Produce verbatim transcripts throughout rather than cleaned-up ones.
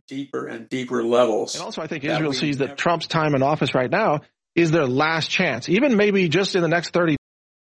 deeper and deeper levels. And also, I think Israel sees that Trump's time in office right now is their last chance, even maybe just in the next thirty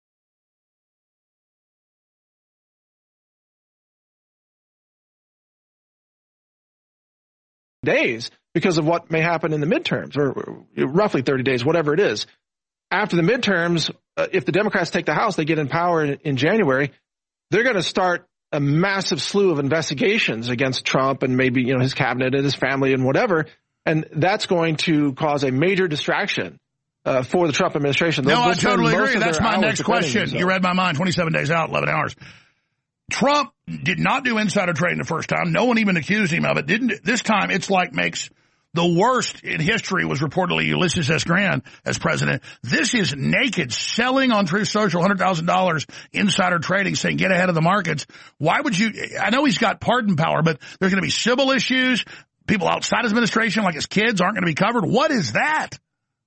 days because of what may happen in the midterms, or roughly thirty days, whatever it is. After the midterms, uh, if the Democrats take the House, they get in power in, in January, they're going to start a massive slew of investigations against Trump and maybe, you know, his cabinet and his family and whatever. And that's going to cause a major distraction uh, for the Trump administration. They'll, no, they'll I totally agree. That's my next question. So. You read my mind, twenty-seven days out, eleven hours. Trump did not do insider trading the first time. No one even accused him of it. Didn't this time? It's like makes the worst in history was reportedly Ulysses S. Grant as president. This is naked selling on Truth Social, one hundred thousand dollars insider trading, saying get ahead of the markets. Why would you? I know he's got pardon power, but there's going to be civil issues. People outside his administration, like his kids, aren't going to be covered. What is that?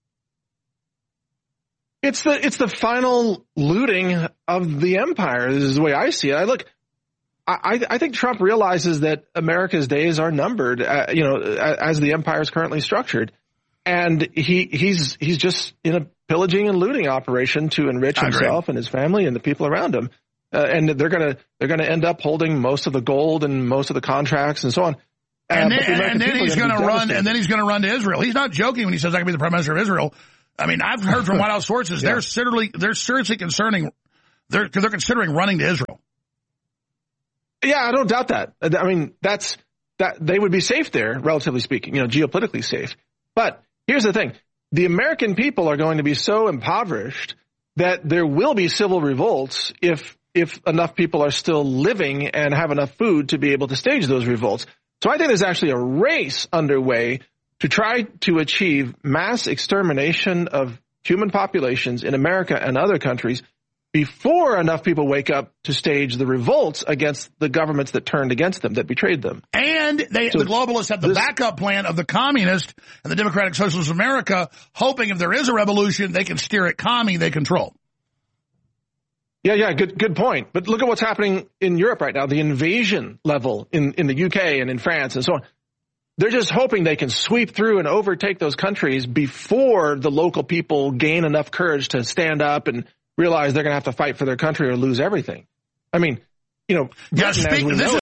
It's the it's the final looting of the empire. This is the way I see it. I look. I, I think Trump realizes that America's days are numbered, uh, you know, as the empire is currently structured, and he he's he's just in a pillaging and looting operation to enrich himself and his family and the people around him, uh, and they're gonna they're gonna end up holding most of the gold and most of the contracts and so on. Uh, and then, the and then he's going to run, and then he's going to run to Israel. He's not joking when he says I can be the prime minister of Israel. I mean, I've heard from White House sources yeah. they're seriously they're seriously concerning they're they're considering running to Israel. Yeah, I don't doubt that. I mean, that's that they would be safe there, relatively speaking, you know, geopolitically safe. But here's the thing. The American people are going to be so impoverished that there will be civil revolts if if enough people are still living and have enough food to be able to stage those revolts. So I think there's actually a race underway to try to achieve mass extermination of human populations in America and other countries before enough people wake up to stage the revolts against the governments that turned against them, that betrayed them. And they, so the globalists have the this, backup plan of the communists and the Democratic Socialists of America, hoping if there is a revolution, they can steer it commie they control. Yeah, yeah, good good point. But look at what's happening in Europe right now, the invasion level in, in the U K and in France and so on. They're just hoping they can sweep through and overtake those countries before the local people gain enough courage to stand up and realize they're going to have to fight for their country or lose everything. I mean, you know, yeah, speak, this is